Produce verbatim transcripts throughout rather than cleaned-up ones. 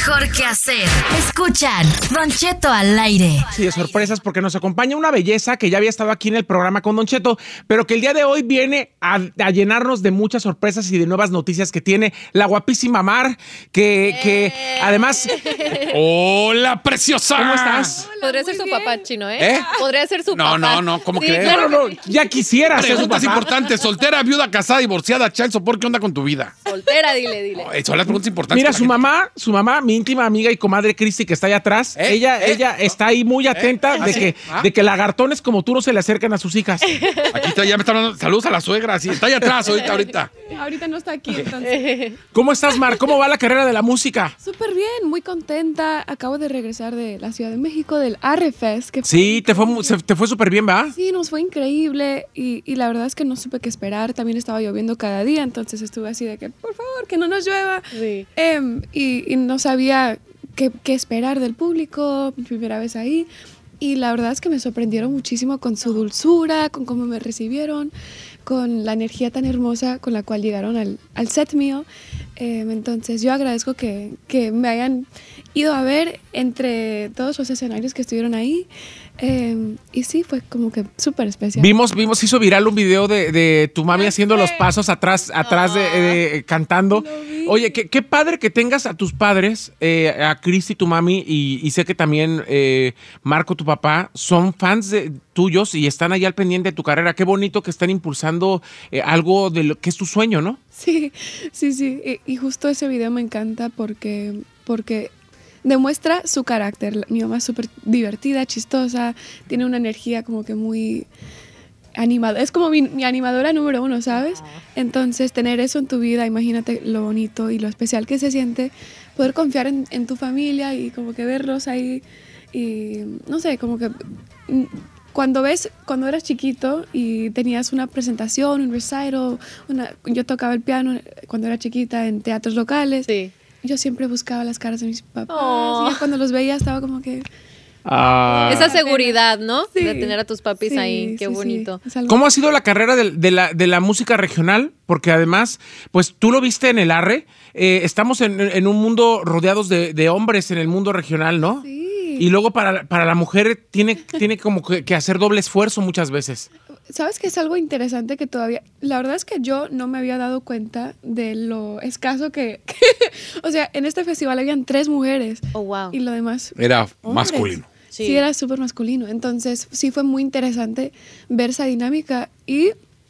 mejor que hacer. Escuchan Don Cheto al aire. Sí, de sorpresas porque nos acompaña una belleza que ya había estado aquí en el programa con Don Cheto, pero que el día de hoy viene a, a llenarnos de muchas sorpresas y de nuevas noticias que tiene la guapísima Mar, que, que además... ¡Hola, preciosa! ¿Cómo estás? Hola, podría ser su bien. papá, Chino, ¿eh? ¿Eh? Podría ser su no, papá. No, no, no, ¿cómo sí, crees? Claro. No, no, ya quisiera ser su Preguntas papá. importantes. Soltera, viuda, casada, divorciada, child support, ¿qué onda con tu vida? Soltera, dile, dile. Oh, son las preguntas importantes. Mira, su mamá, su mamá, mi íntima amiga y comadre Cristi, que está allá atrás, ¿Eh? ella, ¿Eh? ella está ahí muy atenta ¿Ah, de, sí? que, ¿Ah? de que lagartones como tú no se le acercan a sus hijas. Aquí está, ya me está hablando. Saludos a la suegra, sí. Está allá atrás, ahorita, ahorita. Ahorita no está aquí, entonces. ¿Cómo estás, Mar? ¿Cómo va la carrera de la música? Súper bien, muy contenta. Acabo de regresar de la Ciudad de México, del Arrefest. Que Sí, te fue, mu- se- te fue súper bien, ¿va? Sí, nos fue increíble y, y la verdad es que no supe qué esperar. También estaba lloviendo cada día, entonces estuve así de que, por favor, que no nos llueva. Sí. Em, y, y no sabía qué, qué esperar del público, mi primera vez ahí. Y la verdad es que me sorprendieron muchísimo con su dulzura, con cómo me recibieron, con la energía tan hermosa con la cual llegaron al, al set mío. Em, entonces yo agradezco que, que me hayan ido a ver entre todos los escenarios que estuvieron ahí. Eh, y sí, fue como que súper especial. Vimos, vimos, hizo viral un video de, de tu mami haciendo los pasos atrás, atrás de, de- cantando. Oye, qué, qué padre que tengas a tus padres, eh, a Cristi, tu mami, y, y sé que también eh, Marco, tu papá, son fans de, tuyos y están ahí al pendiente de tu carrera. Qué bonito que están impulsando eh, algo de lo que es tu sueño, ¿no? Sí, sí, sí. Y, y justo ese video me encanta porque, porque demuestra su carácter. Mi mamá es súper divertida, chistosa, tiene una energía como que muy animada. Es como mi, mi animadora número uno, ¿sabes? Entonces, tener eso en tu vida, imagínate lo bonito y lo especial que se siente, poder confiar en, en tu familia y como que verlos ahí y, no sé, como que... Cuando ves, cuando eras chiquito y tenías una presentación, un recital, una, yo tocaba el piano cuando era chiquita en teatros locales. Sí. Yo siempre buscaba las caras de mis papás. Oh. Y ya cuando los veía estaba como que... Ah. Esa seguridad, ¿no? Sí. De tener a tus papis Sí, ahí. Qué sí, bonito. sí. Es algo- ¿Cómo ha sido la carrera de, de la, de la música regional? Porque además, pues tú lo viste en el Arre. Eh, estamos en, en un mundo rodeados de, de hombres en el mundo regional, ¿no? Sí. Y luego para, para la mujer tiene, tiene como que, que hacer doble esfuerzo muchas veces. ¿Sabes qué es algo interesante que todavía... La verdad es que yo no me había dado cuenta de lo escaso que... que o sea, en este festival habían tres mujeres. Oh, wow. Y lo demás... Era hombres. masculino. Sí, Sí. era súper masculino. Entonces, sí fue muy interesante ver esa dinámica y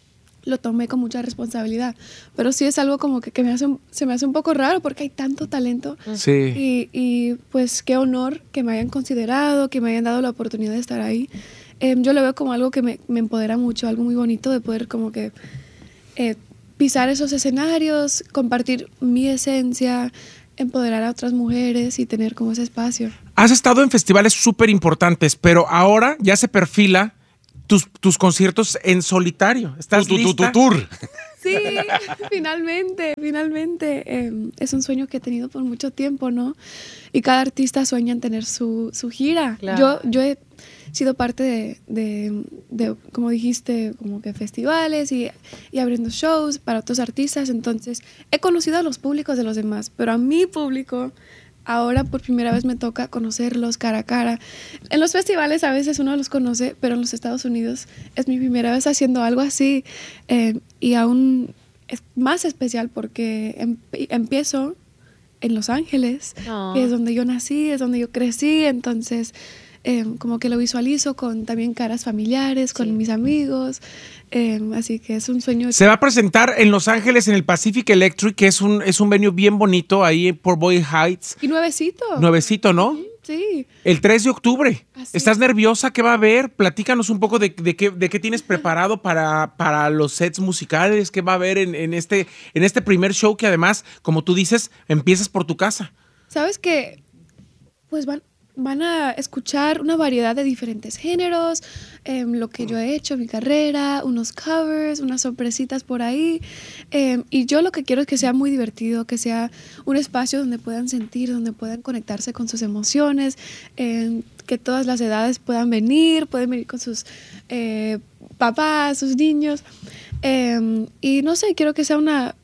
lo tomé con mucha responsabilidad. Pero sí es algo como que, que me hace, un- se me hace un poco raro porque hay tanto talento. Sí. Y, y, pues qué honor que me hayan considerado, que me hayan dado la oportunidad de estar ahí. Eh, yo lo veo como algo que me, me empodera mucho, algo muy bonito de poder como que eh, pisar esos escenarios, compartir mi esencia, empoderar a otras mujeres y tener como ese espacio. Has estado en festivales súper importantes, pero ahora ya se perfila tus, tus conciertos en solitario. ¿Estás Tu, tu, tu, lista? tu tour. Sí, finalmente, finalmente. Eh, es un sueño que he tenido por mucho tiempo, ¿no? Y cada artista sueña en tener su, su gira. Claro. Yo, yo he sido parte de, de, de, como dijiste, como que festivales y, y abriendo shows para otros artistas. Entonces, he conocido a los públicos de los demás, pero a mi público... Ahora por primera vez me toca conocerlos cara a cara. En los festivales a veces uno los conoce, pero en los Estados Unidos es mi primera vez haciendo algo así. Eh, y aún es más especial porque em- empiezo en Los Ángeles, Oh. que es donde yo nací, es donde yo crecí. Entonces, eh, como que lo visualizo con también caras familiares, con Sí. mis amigos. Eh, así que es un sueño. Se va a presentar en Los Ángeles en el Pacific Electric, que es un, es un venue bien bonito ahí por Boy Heights. Y nuevecito. Nuevecito, ¿no? Sí. El tres de octubre. Así ¿Estás es. nerviosa? ¿Qué va a haber? Platícanos un poco de, de, qué, de qué tienes preparado para, para los sets musicales. ¿Qué va a haber en, en, este, en este primer show que además, como tú dices, empiezas por tu casa? ¿Sabes qué? Pues van, van a escuchar una variedad de diferentes géneros, eh, lo que yo he hecho, mi carrera, unos covers, unas sorpresitas por ahí. Eh, y yo lo que quiero es que sea muy divertido, que sea un espacio donde puedan sentir, donde puedan conectarse con sus emociones, eh, que todas las edades puedan venir, pueden venir con sus eh, papás, sus niños. Eh, y no sé, quiero que sea una, un,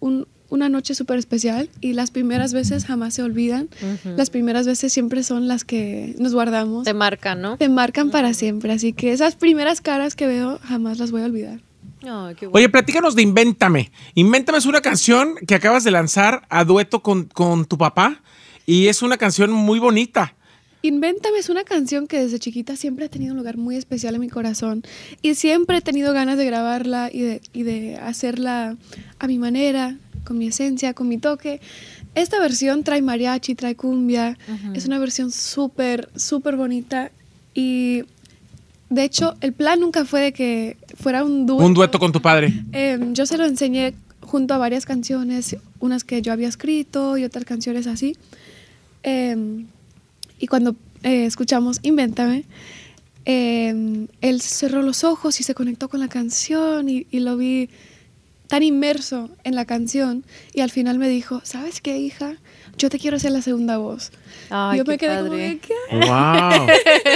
una noche súper especial y las primeras veces jamás se olvidan. Uh-huh. Las primeras veces siempre son las que nos guardamos. Te marcan, ¿no? Te marcan uh-huh. para siempre, así que esas primeras caras que veo jamás las voy a olvidar. Oh, qué bueno. Oye, platícanos de Invéntame. Invéntame es una canción que acabas de lanzar a dueto con, con tu papá y es una canción muy bonita. Invéntame es una canción que desde chiquita siempre ha tenido un lugar muy especial en mi corazón y siempre he tenido ganas de grabarla y de, y de hacerla a mi manera, con mi esencia, con mi toque. Esta versión trae mariachi, trae cumbia, uh-huh. es una versión súper, súper bonita y de hecho el plan nunca fue de que fuera un dueto. Un dueto con tu padre. Eh, yo se lo enseñé junto a varias canciones, unas que yo había escrito y otras canciones así. Eh, Y cuando eh, escuchamos Invéntame, eh, él cerró los ojos y se conectó con la canción y, y lo vi tan inmerso en la canción y al final me dijo, ¿sabes qué, hija? Yo te quiero hacer la segunda voz. Ay, yo qué me quedé padre. como de, ¿qué? Wow.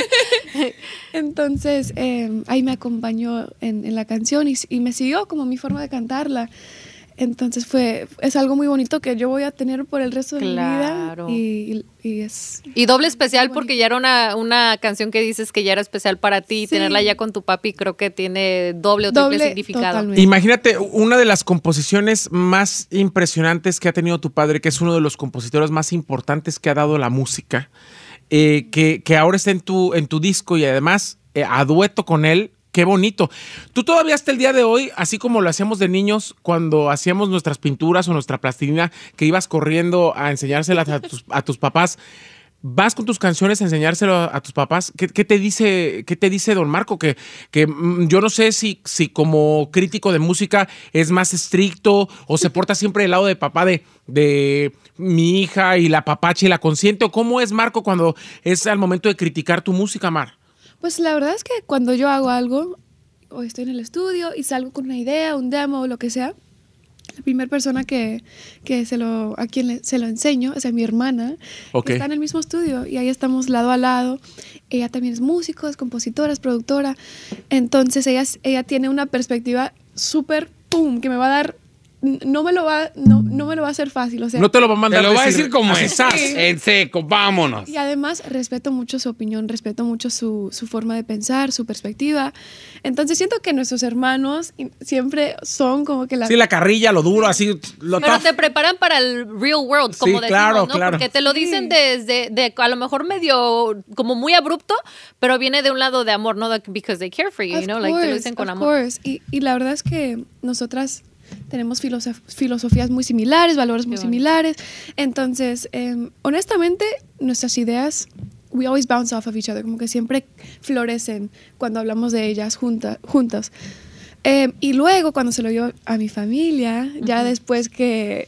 Entonces eh, ahí me acompañó en, en la canción y, y me siguió como mi forma de cantarla. Entonces fue es algo muy bonito que yo voy a tener por el resto de Claro. mi vida y, y es y doble especial porque ya era una, una canción que dices que ya era especial para ti y Sí. tenerla ya con tu papi creo que tiene doble o triple Doble, significado. totalmente. Imagínate una de las composiciones más impresionantes que ha tenido tu padre, que es uno de los compositores más importantes que ha dado la música, eh, que, que ahora está en tu, en tu disco y además eh, a dueto con él. Qué bonito. Tú todavía hasta el día de hoy, así como lo hacíamos de niños cuando hacíamos nuestras pinturas o nuestra plastilina, que ibas corriendo a enseñárselas a tus, a tus papás, vas con tus canciones a enseñárselo a, a tus papás. ¿Qué, qué te dice, qué te dice don Marco? Que, que mm, yo no sé si, si como crítico de música es más estricto o se porta siempre del lado de papá de, de mi hija y la papacha y la consiente. ¿O cómo es Marco cuando es al momento de criticar tu música, Mar? Pues la verdad es que cuando yo hago algo, o estoy en el estudio y salgo con una idea, un demo o lo que sea, la primera persona que, que se lo, a quien le, se lo enseño es a mi hermana, Okay. que está en el mismo estudio y ahí estamos lado a lado. Ella también es músico, es compositora, es productora. Entonces ella, ella tiene una perspectiva súper, pum, que me va a dar, no me lo va, no, no me lo va a hacer fácil. O sea, No te lo va a mandar Te lo va a decir como así, es. zas. En seco, vámonos. y además respeto mucho su opinión, respeto mucho su, su forma de pensar, su perspectiva. Entonces siento que nuestros hermanos siempre son como que la... Sí, la carrilla, lo duro, así, lo Pero tough. te preparan para el real world, como Sí, decimos, claro, ¿no? claro. Porque te lo dicen desde, de, a lo mejor medio, como muy abrupto, pero viene de un lado de amor, no de because they care for you, Of you know, like te lo course, dicen con of amor. course. Y, y la verdad es que nosotras tenemos filosof- filosofías muy similares, valores muy Qué bonito. similares. Entonces, eh, honestamente, nuestras ideas, we always bounce off of each other, como que siempre florecen cuando hablamos de ellas junta, juntas. Eh, y luego, cuando se lo dio a mi familia, ya después que...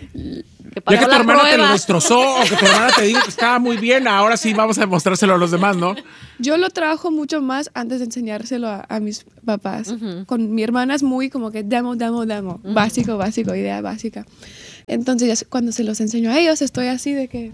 Que Ya pasó que tu la hermana te lo prueba. destrozó o que tu hermana te dijo que estaba muy bien, ahora sí vamos a demostrárselo a los demás, ¿no? Yo lo trabajo mucho más antes de enseñárselo a, a mis papás. Ujú. Con mi hermana es muy como que demo, demo, demo. Básico, básico, idea básica. Entonces ya cuando se los enseño a ellos estoy así de que...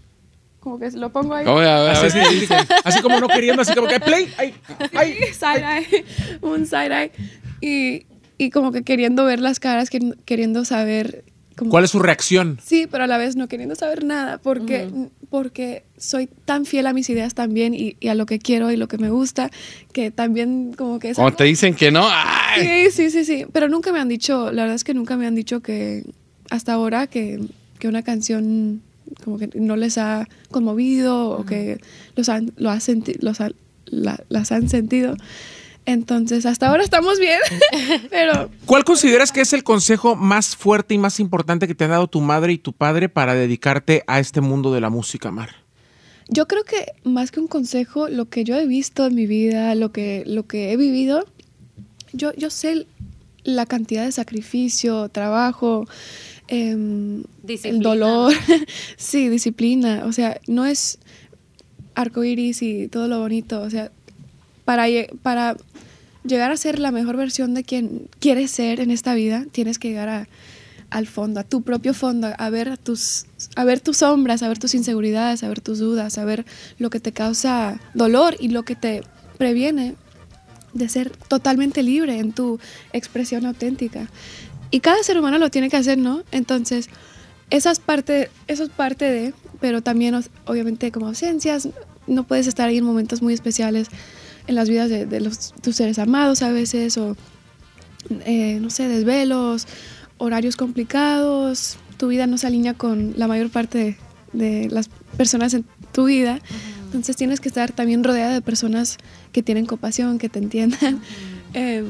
Como que lo pongo ahí. Oye, a ver, a Así, ver. así, así como no queriendo, así como que play, ay, ay. Side-eye, un side-eye. Y, y como que queriendo ver las caras, quer- queriendo saber... Como, ¿Cuál es su reacción? Sí, pero a la vez no queriendo saber nada, porque, porque soy tan fiel a mis ideas también y, y a lo que quiero y lo que me gusta, que también como que es Cuando algo- te dicen que no, ¡ay! Sí, sí, sí, sí. Pero nunca me han dicho, la verdad es que nunca me han dicho que hasta ahora que, que una canción como que no les ha conmovido o que los han, lo ha senti- los ha- la- las han sentido. Entonces, hasta ahora estamos bien, pero ¿Cuál consideras que es el consejo más fuerte y más importante que te han dado tu madre y tu padre para dedicarte a este mundo de la música, Mar? yo creo que más que un consejo, lo que yo he visto en mi vida, lo que, lo que he vivido, yo, yo sé la cantidad de sacrificio, trabajo, em, Disciplina. el dolor, sí, disciplina, o sea, no es arcoíris y todo lo bonito, o sea, para, lle- para llegar a ser la mejor versión de quien quieres ser en esta vida, tienes que llegar a, al fondo, a tu propio fondo, a ver tus, a ver tus sombras, a ver tus inseguridades, a ver tus dudas, a ver lo que te causa dolor y lo que te previene de ser totalmente libre en tu expresión auténtica. y cada ser humano lo tiene que hacer, ¿no? Entonces, esa es parte, eso es parte de, pero también obviamente como ausencias, no puedes estar ahí en momentos muy especiales en las vidas de, de los, tus seres amados a veces, o eh, no sé, desvelos, horarios complicados, tu vida no se alinea con la mayor parte de, de las personas en tu vida, uh-huh. Entonces tienes que estar también rodeada de personas que tienen compasión, que te entiendan, uh-huh. eh,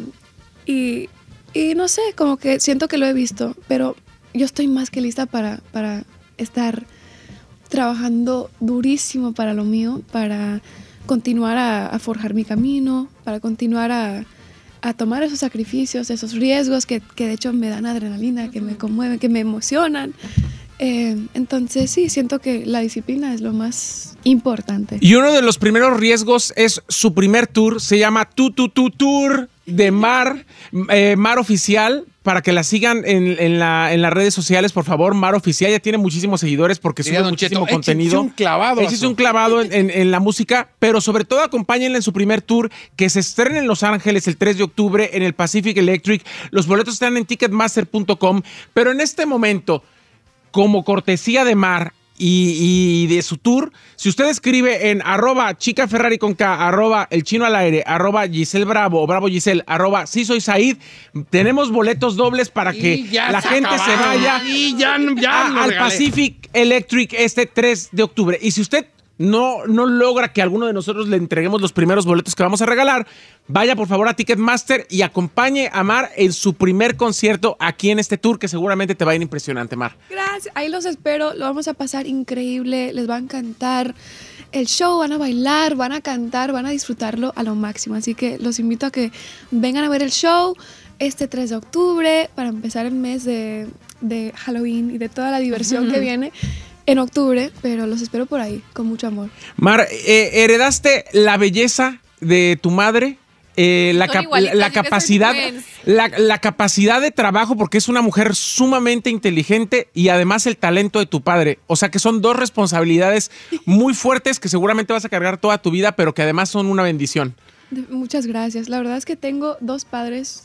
y, y no sé, como que siento que lo he visto, pero yo estoy más que lista para, para estar trabajando durísimo para lo mío, para continuar a, a forjar mi camino, para continuar a, a tomar esos sacrificios, esos riesgos que, que de hecho me dan adrenalina, que me conmueven, que me emocionan. Eh, entonces sí, siento que la disciplina es lo más importante. Y uno de los primeros riesgos es su primer tour, se llama Tu Tu Tu Tour de Mar, eh, Mar Oficial, para que la sigan en, en, la, en las redes sociales, por favor. Mar Oficial ya tiene muchísimos seguidores porque sube muchísimo Cheto, contenido. Échense un clavado. Échense un clavado en, en, en la música, pero sobre todo acompáñenla en su primer tour que se estrena en Los Ángeles el tres de octubre en el Pacific Electric. Los boletos están en ticketmaster punto com, pero en este momento, como cortesía de Mar y, y de su tour, si usted escribe en arroba chica Ferrari con K, arroba el chino al aire, arroba Giselle Bravo o Bravo Giselle, arroba sí soy Said, tenemos boletos dobles para que la se gente acabaron. se vaya y ya, ya a, al Pacific Electric este tres de octubre. Y si usted no, no logra que alguno de nosotros le entreguemos los primeros boletos que vamos a regalar, vaya por favor a Ticketmaster y acompañe a Mar en su primer concierto aquí en este tour que seguramente te va a ir impresionante, Mar. Gracias, ahí los espero, lo vamos a pasar increíble, les va a encantar el show, van a bailar, van a cantar, van a disfrutarlo a lo máximo, así que los invito a que vengan a ver el show este tres de octubre para empezar el mes de, de Halloween y de toda la diversión uh-huh. que viene en octubre, pero los espero por ahí, con mucho amor. Mar, eh, heredaste la belleza de tu madre, eh, la, cap la, la capacidad, la, la capacidad de trabajo, porque es una mujer sumamente inteligente, y además el talento de tu padre. O sea que son dos responsabilidades muy fuertes que seguramente vas a cargar toda tu vida, pero que además son una bendición. Muchas gracias. La verdad es que tengo dos padres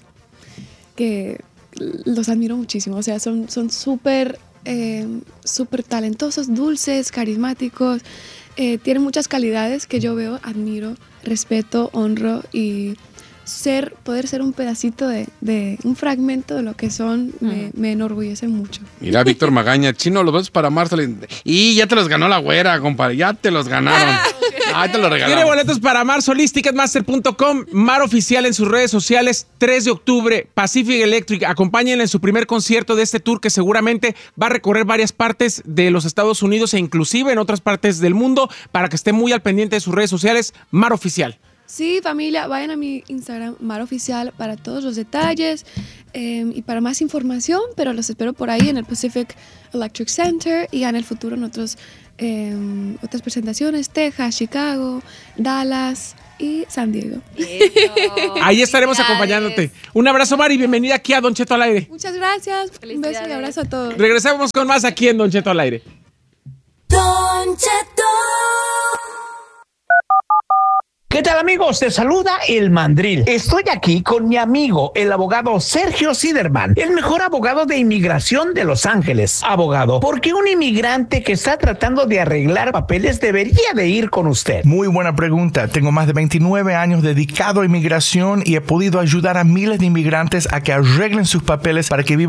que los admiro muchísimo. O sea, son son súper eh, súper talentosos, dulces, carismáticos. Eh, tienen muchas calidades que yo veo, admiro, respeto, honro, y ser, poder ser un pedacito de, de un fragmento de lo que son, mm. me, me enorgullece mucho. Mira, Víctor Magaña, Chino, los besos para Marcelo. Y ya te los ganó la güera, compadre, ya te los ganaron. Ahí te lo regalamos. Tiene boletos para Mar Solís, ticketmaster punto com, Mar Oficial en sus redes sociales, tres de octubre, Pacific Electric. Acompáñenla en su primer concierto de este tour que seguramente va a recorrer varias partes de los Estados Unidos e inclusive en otras partes del mundo, para que esté muy al pendiente de sus redes sociales, Mar Oficial. Sí, familia, vayan a mi Instagram, Mar Oficial, para todos los detalles eh, y para más información, pero los espero por ahí en el Pacific Electric Center y ya en el futuro en otros, eh, otras presentaciones, Texas, Chicago, Dallas y San Diego. Ahí estaremos acompañándote. Un abrazo, Mar, y bienvenida aquí a Don Cheto al aire. Muchas gracias, un beso y abrazo a todos. Regresamos con más aquí en Don Cheto al aire. Don Cheto. ¿Qué tal, amigos? Te saluda el Mandril. Estoy aquí con mi amigo, el abogado Sergio Siderman, el mejor abogado de inmigración de Los Ángeles. Abogado, ¿por qué un inmigrante que está tratando de arreglar papeles debería de ir con usted? Muy buena pregunta. Tengo más de veintinueve años dedicado a inmigración y he podido ayudar a miles de inmigrantes a que arreglen sus papeles para que vivan